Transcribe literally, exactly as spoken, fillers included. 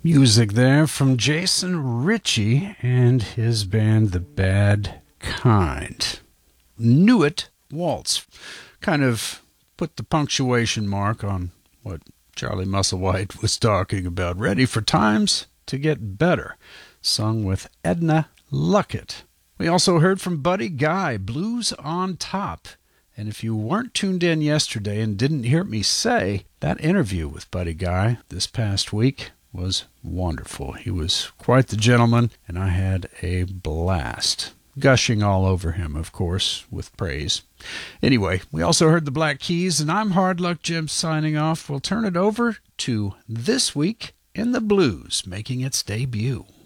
Music there from Jason Ritchie and his band The Bad Kind. Knew It Waltz. Kind of put the punctuation mark on what Charlie Musselwhite was talking about. Ready for times to get better. Sung with Edna Luckett. We also heard from Buddy Guy, Blues on Top. And if you weren't tuned in yesterday and didn't hear me say, that interview with Buddy Guy this past week was wonderful. He was quite the gentleman, and I had a blast. Gushing all over him, of course, with praise. Anyway, we also heard the Black Keys, and I'm Hard Luck Jim signing off. We'll turn it over to This Week in the Blues, making its debut.